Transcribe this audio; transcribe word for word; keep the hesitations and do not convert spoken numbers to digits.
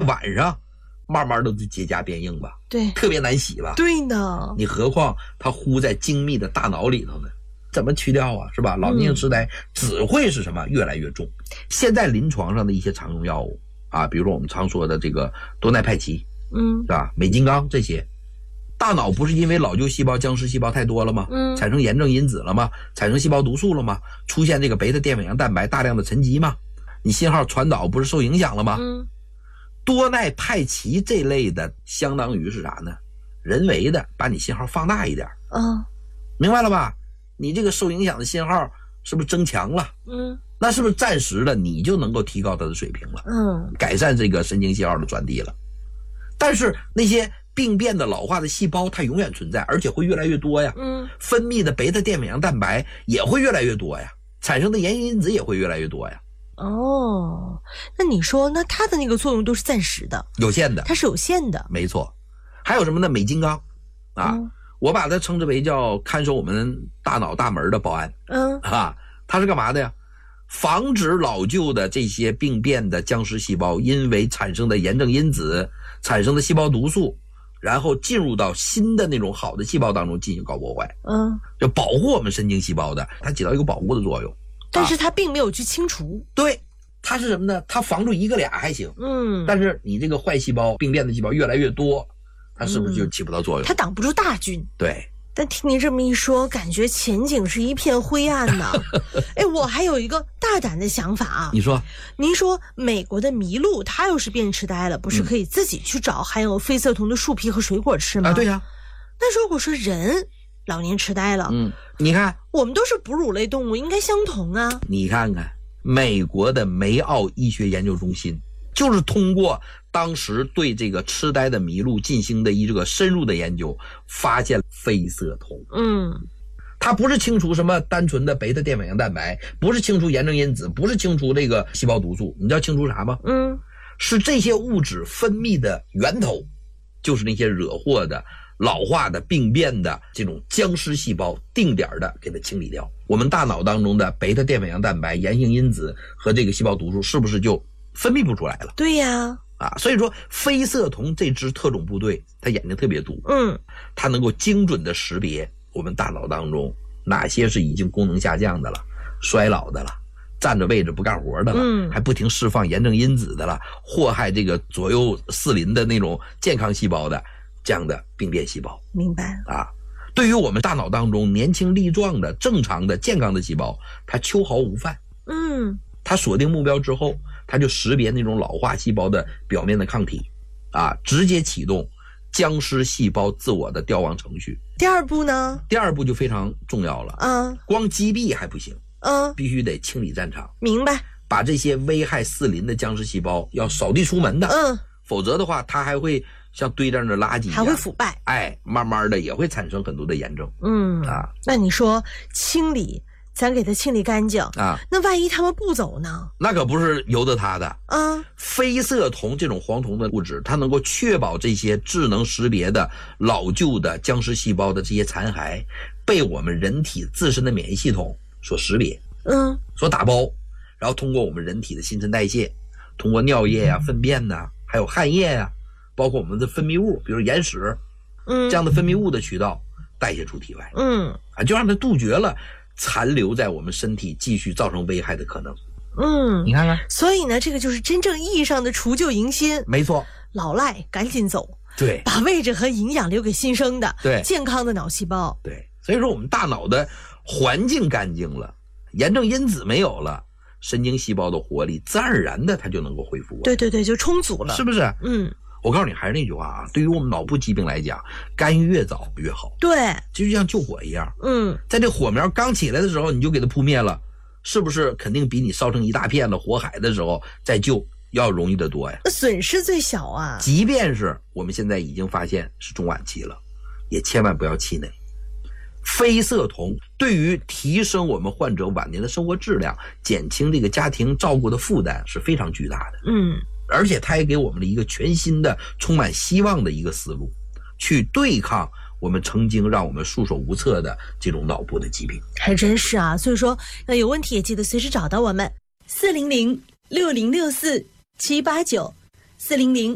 晚上慢慢的就结痂变硬吧， 对， 特别难洗吧， 对呢。 你何况它糊在精密的大脑里头呢，怎么去掉啊？是吧？老年性痴呆只会是什么？越来越重。现在临床上的一些常用药物啊，比如说我们常说的这个多奈派奇， 嗯， 是吧？美金刚这些，大脑不是因为老旧细胞、僵尸细胞太多了吗？ 嗯， 产生炎症因子了吗？产生细胞毒素了吗？出现这个贝塔淀粉样蛋白大量的沉积吗？你信号传导不是受影响了吗？ 嗯， 多奈派奇这类的相当于是啥呢？人为的把你信号放大一点， 嗯， 明白了吧？你这个受影响的信号是不是增强了？ 嗯， 那是不是暂时的你就能够提高它的水平了？ 嗯， 改善这个神经信号的传递了。但是那些病变的老化的细胞它永远存在，而且会越来越多呀。 嗯， 分泌的贝塔淀粉样蛋白也会越来越多呀，产生的炎因子也会越来越多呀。 哦，那你说，那它的那个作用都是暂时的， 有限的， 它是有限的， 没错。还有什么呢？美金刚啊、嗯，我把它称之为叫看守我们大脑大门的保安。 嗯啊，它是干嘛的呀？防止老旧的这些病变的僵尸细胞因为产生的炎症因子产生的细胞毒素，然后进入到新的那种好的细胞当中进行搞破坏。 嗯， 就保护我们神经细胞的，它起到一个保护的作用。 但是它并没有去清除。 啊、对，它是什么呢？它防住一个俩还行。 嗯， 但是你这个坏细胞、病变的细胞越来越多，它是不是就起不到作用？ 嗯、它挡不住大军。 对。 但听您这么一说，感觉前景是一片灰暗呐。哎，我还有一个大胆的想法啊。 你说， 您说美国的麋鹿，它要是变痴呆了，不是可以自己去找含有非色酮的树皮和水果吃吗？ 啊，对呀、啊。 那如果说人老年痴呆了， 嗯，你看， 我们都是哺乳类动物，应该相同啊。 你看看，美国的梅奥医学研究中心就是通过当时对这个痴呆的麋鹿进行的一个深入的研究，发现非色酮。 嗯， 它不是清除什么单纯的贝塔淀粉样蛋白，不是清除炎症因子，不是清除这个细胞毒素，你知道清除啥吗？ 嗯， 是这些物质分泌的源头，就是那些惹祸的、老化的、病变的这种僵尸细胞，定点的给它清理掉。我们大脑当中的贝塔淀粉样蛋白、炎性因子和这个细胞毒素，是不是就分泌不出来了？ 对呀。 啊，所以说非色酮这支特种部队，它眼睛特别毒， 嗯， 它能够精准的识别我们大脑当中哪些是已经功能下降的了、衰老的了、站着位置不干活的了， 嗯， 还不停释放炎症因子的了，祸害这个左右四邻的那种健康细胞的这样的病变细胞。 明白啊？对于我们大脑当中年轻力壮的、正常的、健康的细胞，它秋毫无犯。 嗯， 它锁定目标之后，它就识别那种老化细胞的表面的抗体，啊，直接启动僵尸细胞自我的凋亡程序。 第二步呢？ 第二步就非常重要了啊， 光击毙还不行， 嗯， 必须得清理战场。 明白。 把这些危害四邻的僵尸细胞要扫地出门的， 嗯， 否则的话，它还会像堆这样的垃圾一样， 还会腐败， 哎，慢慢的也会产生很多的炎症。 嗯啊， 那你说清理，咱给它清理干净啊， 那万一他们不走呢？ 那可不是由得他的啊。 非色酮这种黄酮的物质，它能够确保这些智能识别的老旧的僵尸细胞的这些残骸被我们人体自身的免疫系统所识别， 嗯， 所打包，然后通过我们人体的新陈代谢，通过尿液呀、粪便呐，还有汗液呀，包括我们的分泌物，比如眼屎， 嗯， 这样的分泌物的渠道代谢出体外， 嗯， 啊，就让它杜绝了残留在我们身体继续造成危害的可能。 嗯， 你看看， 所以呢，这个就是真正意义上的除旧迎新。 没错， 老赖赶紧走， 对， 把位置和营养留给新生的， 对， 健康的脑细胞。 对，所以说我们大脑的环境干净了，炎症因子没有了，神经细胞的活力自然而然的它就能够恢复。 对对对，就充足了， 是不是？ 嗯， 我告诉你，还是那句话啊，对于我们脑部疾病来讲，干预越早越好。 对， 就像救火一样， 嗯， 在这火苗刚起来的时候，你就给它扑灭了，是不是肯定比你烧成一大片的火海的时候再救要容易得多呀？ 损失最小啊。 即便是我们现在已经发现是中晚期了，也千万不要气馁。非色酮对于提升我们患者晚年的生活质量，减轻这个家庭照顾的负担是非常巨大的。 嗯， 而且它也给我们了一个全新的充满希望的一个思路，去对抗我们曾经让我们束手无策的这种脑部的疾病。 还真是啊，所以说那有问题也记得随时找到我们四零零六零六四七八九四零零